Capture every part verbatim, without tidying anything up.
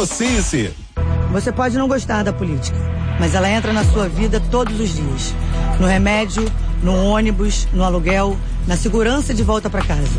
Associe-se. Você pode não gostar da política, mas ela entra na sua vida todos os dias. No remédio, no ônibus, no aluguel, na segurança de volta para casa.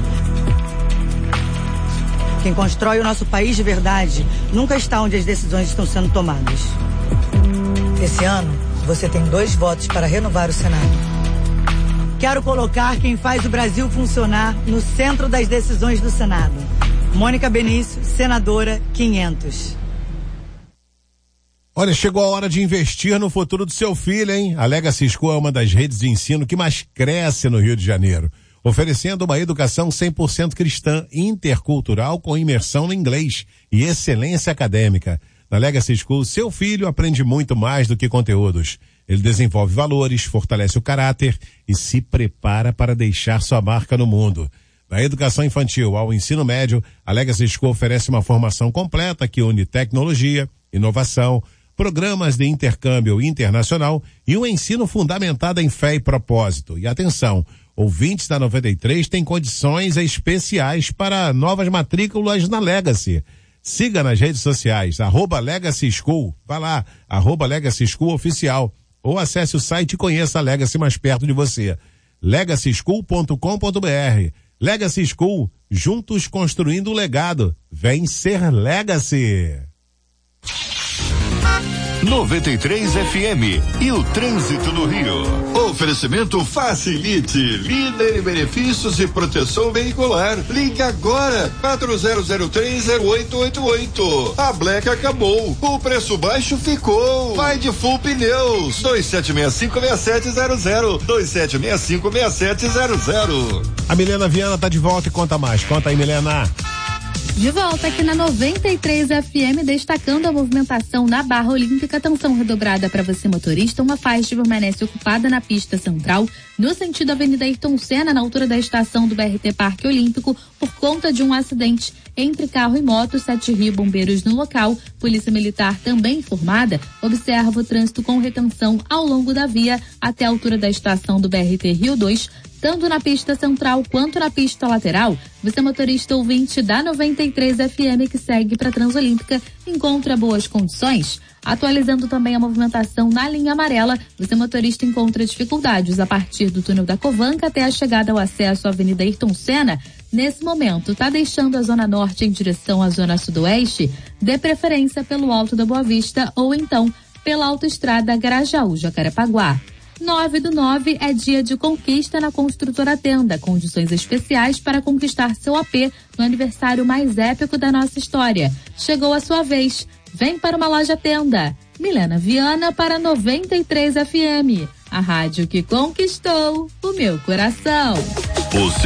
Quem constrói o nosso país de verdade nunca está onde as decisões estão sendo tomadas. Esse ano, você tem dois votos para renovar o Senado. Quero colocar quem faz o Brasil funcionar no centro das decisões do Senado. Mônica Benício, senadora quinhentos. Olha, chegou a hora de investir no futuro do seu filho, hein? A Legacy School é uma das redes de ensino que mais cresce no Rio de Janeiro, oferecendo uma educação cem por cento cristã, intercultural, com imersão no inglês e excelência acadêmica. Na Legacy School, seu filho aprende muito mais do que conteúdos. Ele desenvolve valores, fortalece o caráter e se prepara para deixar sua marca no mundo. Da educação infantil ao ensino médio, a Legacy School oferece uma formação completa que une tecnologia, inovação, programas de intercâmbio internacional e um ensino fundamentado em fé e propósito. E atenção, ouvintes da noventa e três têm condições especiais para novas matrículas na Legacy. Siga nas redes sociais, arroba Legacy School, vá lá, arroba Legacy School Oficial, ou acesse o site e conheça a Legacy mais perto de você. legacy school ponto com ponto b r. Legacy School, juntos construindo o legado. Vem ser Legacy. noventa e três F M e o trânsito no Rio. Oferecimento Facilite, líder em benefícios e proteção veicular. Ligue agora, quatro zero zero três zero oito oito oito. A Black acabou, o preço baixo ficou. Vai de Full Pneus, dois sete seis cinco seis sete zero zero, dois sete seis cinco seis sete zero zero. A Milena Viana tá de volta e conta mais. Conta aí, Milena. De volta aqui na noventa e três F M, destacando a movimentação na Barra Olímpica. Atenção redobrada para você, motorista. Uma faixa permanece ocupada na pista central, no sentido Avenida Ayrton Senna, na altura da estação do B R T Parque Olímpico, por conta de um acidente entre carro e moto. Sete Rio Bombeiros no local. Polícia Militar também informada. Observa o trânsito com retenção ao longo da via até a altura da estação do B R T Rio dois. Tanto na pista central quanto na pista lateral. Você, motorista ouvinte da noventa e três F M que segue para a Transolímpica, encontra boas condições. Atualizando também a movimentação na linha amarela, você, motorista, encontra dificuldades a partir do túnel da Covanca até a chegada ao acesso à Avenida Ayrton Senna. Nesse momento, está deixando a Zona Norte em direção à Zona Sudoeste? Dê preferência pelo Alto da Boa Vista ou então pela autoestrada Grajaú-Jacarepaguá. nove do nove é dia de conquista na Construtora Tenda. Condições especiais para conquistar seu A P no aniversário mais épico da nossa história. Chegou a sua vez. Vem para uma loja Tenda. Milena Viana para noventa e três F M. A rádio que conquistou o meu coração.